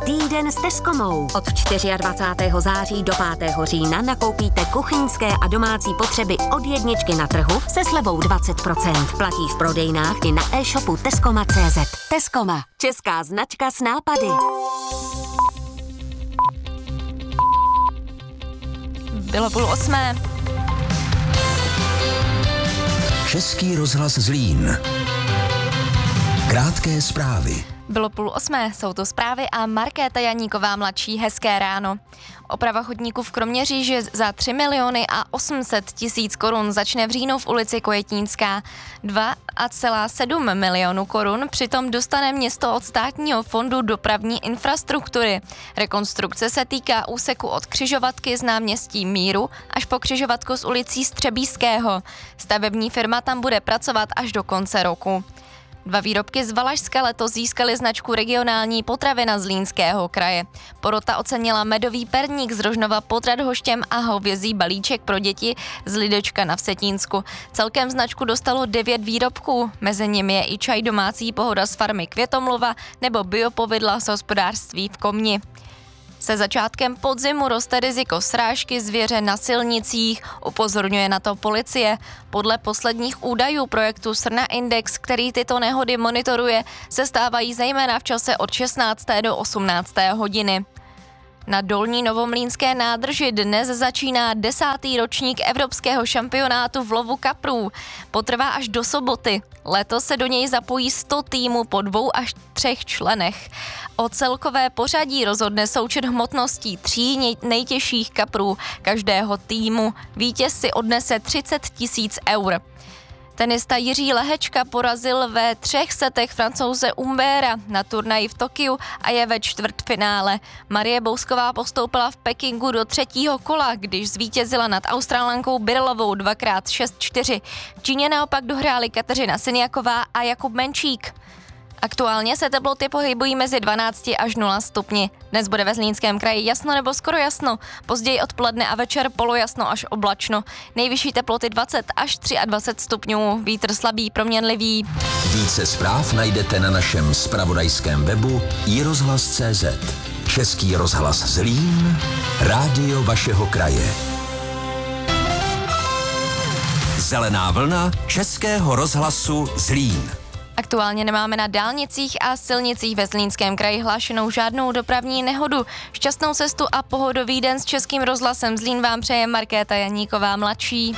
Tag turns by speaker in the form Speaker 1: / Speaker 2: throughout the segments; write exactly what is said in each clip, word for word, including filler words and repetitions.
Speaker 1: týden s Tescomou. Od dvacátého čtvrtého září do pátého října nakoupíte kuchyňské a domácí potřeby od jedničky na trhu se slevou dvacet procent. Platí v prodejnách i na e-shopu tescoma tečka cé zet. Tescoma. Česká značka s nápady.
Speaker 2: Bylo půl osmé.
Speaker 3: Český rozhlas Zlín. Krátké zprávy.
Speaker 2: Bylo půl osmé, jsou to zprávy a Markéta Janíková mladší, hezké ráno. Oprava chodníku v Kroměříži za tři miliony a osm set tisíc korun začne v říjnu v ulici Kojetínská. dva celá sedm milionů korun přitom dostane město od státního fondu dopravní infrastruktury. Rekonstrukce se týká úseku od křižovatky z náměstí Míru až po křižovatku s ulicí Střebíského. Stavební firma tam bude pracovat až do konce roku. Dva výrobky z Valašska letos získaly značku regionální potravina Zlínského kraje. Porota ocenila medový perník z Rožnova pod Radhoštěm a hovězí balíček pro děti z Lidečka na Vsetínsku. Celkem značku dostalo devět výrobků, mezi nimi je i čaj domácí pohoda z farmy Květomluva nebo biopovidla z hospodářství v Komni. Se začátkem podzimu roste riziko srážky zvěře na silnicích, upozorňuje na to policie. Podle posledních údajů projektu Srna Index, který tyto nehody monitoruje, se stávají zejména v čase od šestnácté do osmnácté hodiny. Na Dolní Novomlýnské nádrži dnes začíná desátý ročník evropského šampionátu v lovu kaprů. Potrvá až do soboty. Letos se do něj zapojí sto týmů po dvou až třech členech. O celkové pořadí rozhodne součet hmotností tří nejtěžších kaprů každého týmu. Vítěz si odnese třicet tisíc eur. Tenista Jiří Lehečka porazil ve třech setech Francouze Humbera na turnaji v Tokiu a je ve čtvrtfinále. Marie Bousková postoupila v Pekingu do třetího kola, když zvítězila nad Australankou Birlovou dvakrát šest čtyři. V Číně naopak dohráli Kateřina Syniaková a Jakub Menčík. Aktuálně se teploty pohybují mezi dvanáct až nula stupni. Dnes bude ve Zlínském kraji jasno nebo skoro jasno, později odpoledne a večer polojasno až oblačno. Nejvyšší teploty dvacet až dvacet tři stupňů, vítr slabý, proměnlivý.
Speaker 3: Více zpráv najdete na našem zpravodajském webu i rozhlas tečka cé zet. Český rozhlas Zlín, rádio vašeho kraje. Zelená vlna Českého rozhlasu Zlín.
Speaker 2: Aktuálně nemáme na dálnicích a silnicích ve Zlínském kraji hlášenou žádnou dopravní nehodu. Šťastnou cestu a pohodový den s Českým rozhlasem Zlín vám přeje Markéta Janíková mladší.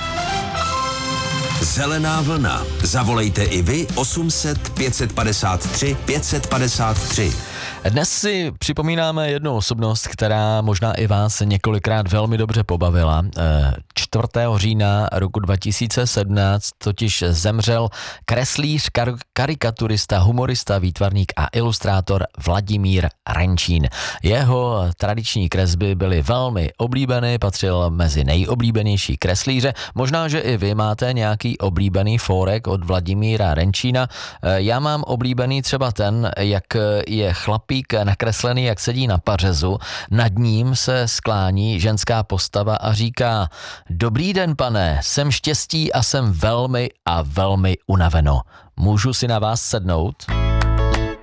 Speaker 3: Zelená vlna. Zavolejte i vy osm set pět set padesát tři pět set padesát tři.
Speaker 4: Dnes si připomínáme jednu osobnost, která možná i vás několikrát velmi dobře pobavila. čtvrtého října roku dva tisíce sedmnáct totiž zemřel kreslíř, kar- karikaturista, humorista, výtvarník a ilustrátor Vladimír Renčín. Jeho tradiční kresby byly velmi oblíbené, patřil mezi nejoblíbenější kreslíře. Možná, že i vy máte nějaký oblíbený fórek od Vladimíra Renčína. Já mám oblíbený třeba ten, jak je chlapík nakreslený, jak sedí na pařezu, nad ním se sklání ženská postava a říká: Dobrý den, pane, jsem štěstí a jsem velmi a velmi unaveno. Můžu si na vás sednout?